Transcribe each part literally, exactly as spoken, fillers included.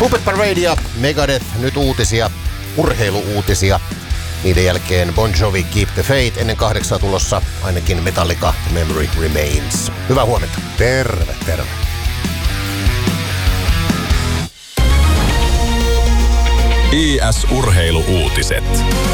Puppet Parade ja Megadeth, nyt uutisia, urheiluuutisia. Niiden jälkeen Bon Jovi, Keep the Faith, ennen kahdeksaa tulossa ainakin Metallica, Memory Remains. Hyvää huomenta. Terve, terve. I S-urheiluuutiset.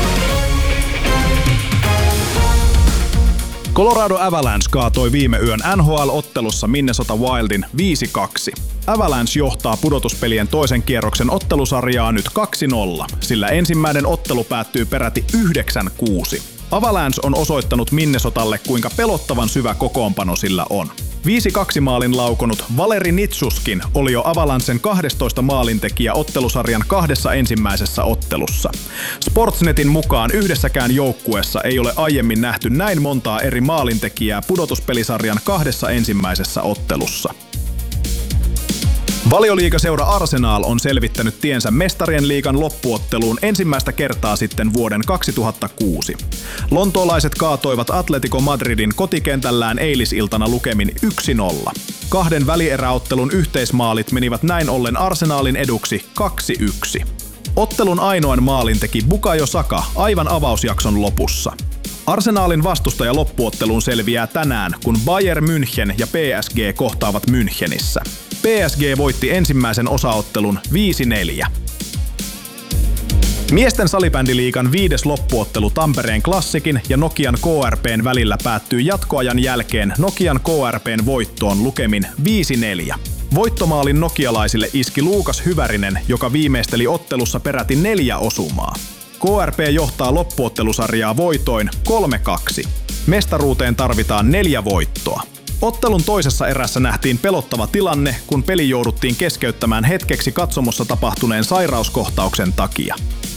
Colorado Avalanche kaatoi viime yön N H L-ottelussa Minnesota Wildin viisi kaksi. Avalanche johtaa pudotuspelien toisen kierroksen ottelusarjaa nyt kaksi nolla, sillä ensimmäinen ottelu päättyy peräti yhdeksän kuusi. Avalanche on osoittanut Minnesotalle, kuinka pelottavan syvä kokoonpano sillä on. viisi kaksi maalin laukonut Valeri Nitsuskin oli jo Avalancen kahdestoista maalintekijä ottelusarjan kahdessa ensimmäisessä ottelussa. Sportsnetin mukaan yhdessäkään joukkueessa ei ole aiemmin nähty näin montaa eri maalintekijää pudotuspelisarjan kahdessa ensimmäisessä ottelussa. Valioliigaseura Arsenal on selvittänyt tiensä Mestarien liigan loppuotteluun ensimmäistä kertaa sitten vuoden kaksituhattakuusi. Lontoolaiset kaatoivat Atletico Madridin kotikentällään eilisiltana lukemin yksi nolla. Kahden välieräottelun yhteismaalit menivät näin ollen Arsenalin eduksi kaksi yksi. Ottelun ainoan maalin teki Bukayo Saka aivan avausjakson lopussa. Arsenalin vastustaja loppuotteluun selviää tänään, kun Bayern München ja P S G kohtaavat Münchenissä. P S G voitti ensimmäisen osaottelun viisi neljä. Miesten salibändiliigan viides loppuottelu Tampereen Klassikin ja Nokian K R P:n välillä päättyi jatkoajan jälkeen Nokian K R P:n voittoon lukemin viisi neljä. Voittomaalin nokialaisille iski Luukas Hyvärinen, joka viimeisteli ottelussa peräti neljä osumaa. K R P johtaa loppuottelusarjaa voitoin kolme kaksi. Mestaruuteen tarvitaan neljä voittoa. Ottelun toisessa erässä nähtiin pelottava tilanne, kun peli jouduttiin keskeyttämään hetkeksi katsomossa tapahtuneen sairauskohtauksen takia.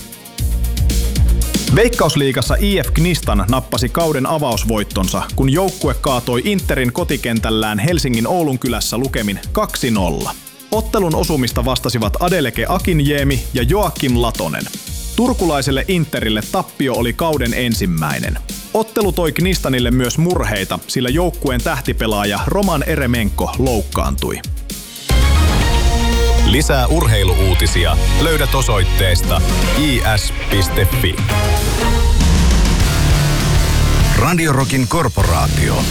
Veikkausliigassa I F Knistan nappasi kauden avausvoittonsa, kun joukkue kaatoi Interin kotikentällään Helsingin Oulunkylässä lukemin kaksi nolla. Ottelun osumista vastasivat Adeleke Akinjemi ja Joakim Latonen. Turkulaiselle Interille tappio oli kauden ensimmäinen. Ottelu toi Knistanille myös murheita, sillä joukkueen tähtipelaaja Roman Eremenko loukkaantui. Lisää urheiluuutisia löydät osoitteesta i s piste f i. Radio Rockin korporaatio.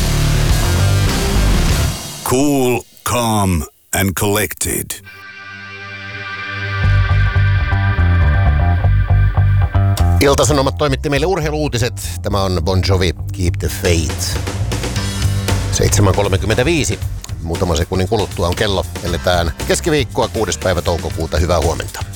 Cool, calm and collected. Ilta-Sanomat toimitti meille urheiluuutiset. Tämä on Bon Jovi, Keep the Faith. seitsemän kolmekymmentäviisi. Muutaman sekunnin kuluttua on kello. Eletään keskiviikkoa kuudes päivä toukokuuta. Hyvää huomenta.